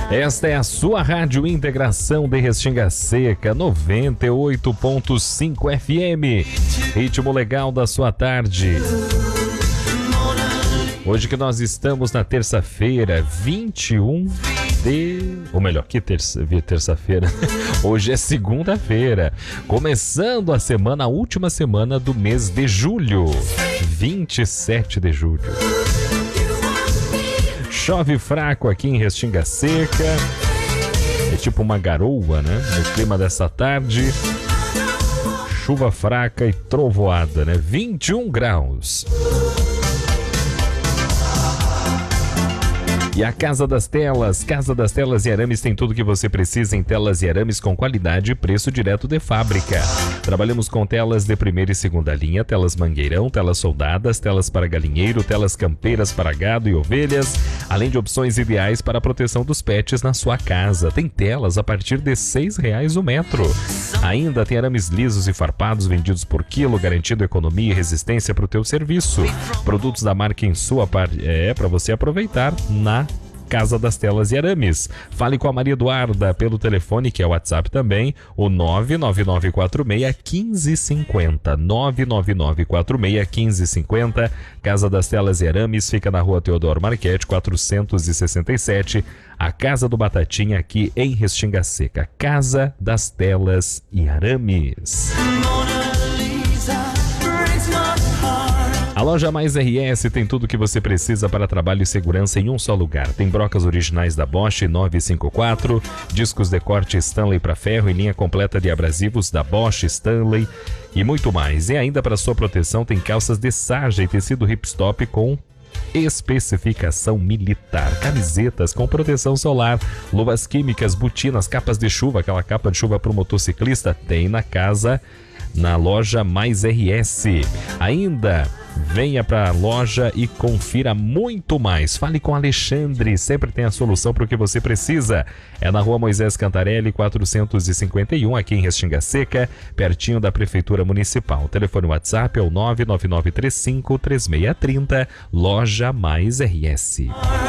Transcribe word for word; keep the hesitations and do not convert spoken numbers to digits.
Esta é a sua Rádio Integração de Restinga Seca, noventa e oito ponto cinco F M. Ritmo legal da sua tarde. Hoje que nós estamos na terça-feira, vinte e um de... Ou melhor, que terça, terça-feira? Hoje é segunda-feira. Começando a semana, a última semana do mês de julho. vinte e sete de julho. Chove fraco aqui em Restinga Seca. É tipo uma garoa, né? No clima dessa tarde. Chuva fraca e trovoada, né? vinte e um graus. E a Casa das Telas, Casa das Telas e Arames tem tudo que você precisa em telas e arames com qualidade e preço direto de fábrica. Trabalhamos com telas de primeira e segunda linha, telas mangueirão, telas soldadas, telas para galinheiro, telas campeiras para gado e ovelhas, além de opções ideais para a proteção dos pets na sua casa. Tem telas a partir de seis reais o metro. Ainda tem arames lisos e farpados vendidos por quilo, garantindo economia e resistência para o teu serviço. Produtos da marca em sua parte é para você aproveitar na Casa das Telas e Arames. Fale com a Maria Eduarda pelo telefone, que é o WhatsApp também, o nove nove nove quatro seis, um cinco cinco zero. nove nove nove quatro seis, um cinco cinco zero. Casa das Telas e Arames fica na rua Teodoro Marchetti, quatrocentos e sessenta e sete. A Casa do Batatinha aqui em Restinga Seca. Casa das Telas e Arames. A loja Mais R S tem tudo o que você precisa para trabalho e segurança em um só lugar. Tem brocas originais da Bosch nove cinco quatro, discos de corte Stanley para ferro e linha completa de abrasivos da Bosch, Stanley e muito mais. E ainda para sua proteção tem calças de sarja e tecido hipstop com especificação militar, camisetas com proteção solar, luvas químicas, botinas, capas de chuva, aquela capa de chuva para o motociclista, tem na casa, na loja Mais R S. Ainda venha para a loja e confira muito mais. Fale com Alexandre, sempre tem a solução para o que você precisa. É na rua Moisés Cantarelli, quatrocentos e cinquenta e um, aqui em Restinga Seca, pertinho da Prefeitura Municipal. O telefone WhatsApp é o nove nove nove três cinco três seis três zero, loja Mais R S.